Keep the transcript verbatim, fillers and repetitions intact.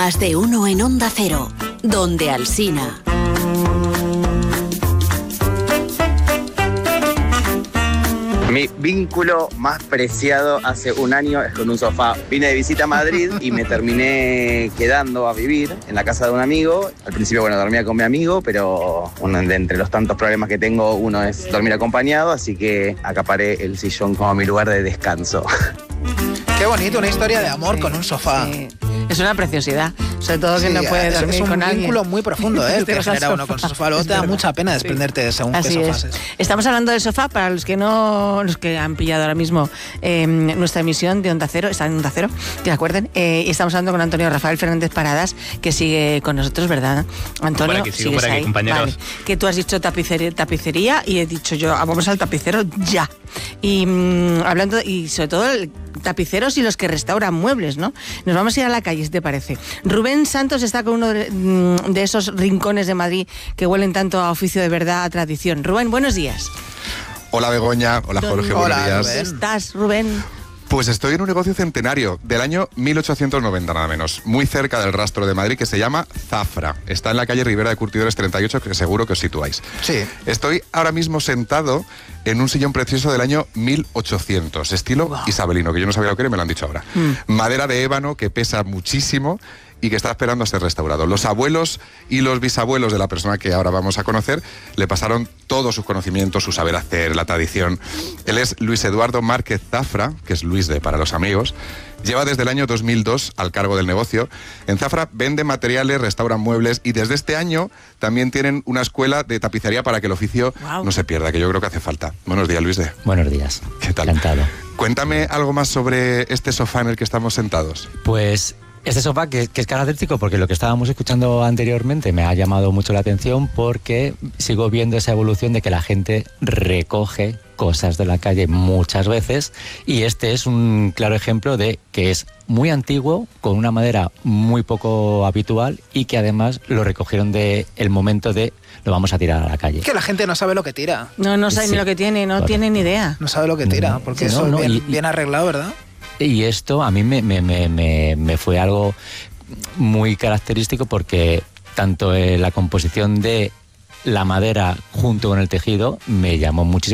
Más de uno en Onda Cero, donde Alsina. Mi vínculo más preciado hace un año es con un sofá. Vine de visita a Madrid y me terminé quedando a vivir en la casa de un amigo. Al principio, bueno, dormía con mi amigo, pero uno de entre los tantos problemas que tengo, uno es dormir acompañado, así que acaparé el sillón como mi lugar de descanso. Qué bonito, una historia de amor sí, con un sofá. Sí. Es una preciosidad, sobre todo que sí, no puede dormir es un con alguien. vínculo muy profundo, ¿eh? El que genera uno con su sofá. Luego te da mucha pena desprenderte de según Así qué sofás es. es. Estamos hablando del sofá para los que no, los que han pillado ahora mismo eh, nuestra emisión de Onda Cero, está en Onda Cero, que se acuerden. Eh, y estamos hablando con Antonio Rafael Fernández Paradas, que sigue con nosotros, ¿verdad? Antonio, por aquí, sigo sigues por aquí, ahí. compañeros. Vale. Que tú has dicho tapicería, tapicería y he dicho yo, ah, vamos al tapicero ya. Y mmm, hablando, y sobre todo el tapiceros y los que restauran muebles, ¿no? Nos vamos a ir a la calle, si te parece. Rubén Santos está con uno de, de esos rincones de Madrid que huelen tanto a oficio de verdad, a tradición. Rubén, buenos días. Hola Begoña, hola Jorge, Hola, buenos días. Rubén. ¿Estás, Rubén? Pues estoy en un negocio centenario del año mil ochocientos noventa nada menos, muy cerca del rastro de Madrid, que se llama Zafra. Está en la calle Ribera de Curtidores treinta y ocho, que seguro que os situáis. Sí. Estoy ahora mismo sentado en un sillón precioso del año mil ochocientos, estilo wow. isabelino, que yo no sabía lo que era y me lo han dicho ahora. Mm. Madera de ébano que pesa muchísimo y que está esperando a ser restaurado. Los abuelos y los bisabuelos de la persona que ahora vamos a conocer le pasaron todos sus conocimientos, su saber hacer, la tradición. Él es Luis Eduardo Márquez Zafra, que es Luis de para los amigos. Lleva desde el año dos mil dos al cargo del negocio. En Zafra vende materiales, restauran muebles y desde este año también tienen una escuela de tapicería para que el oficio wow. no se pierda, que yo creo que hace falta. Buenos días, Luis de. Buenos días. ¿Qué tal? Encantado. Cuéntame algo más sobre este sofá en el que estamos sentados. Pues este sofá que, que es característico porque lo que estábamos escuchando anteriormente me ha llamado mucho la atención porque sigo viendo esa evolución de que la gente recoge cosas de la calle muchas veces y este es un claro ejemplo de que es muy antiguo, con una madera muy poco habitual y que además lo recogieron de el momento de lo vamos a tirar a la calle. Que la gente no sabe lo que tira. No, no sabe sí. ni lo que tiene, no claro. tiene ni idea. No sabe lo que tira, porque no, eso no, es bien, y, bien arreglado, ¿verdad? Y esto a mí me, me, me, me, me fue algo muy característico porque tanto eh, la composición de la madera junto con el tejido me llamó muchísimo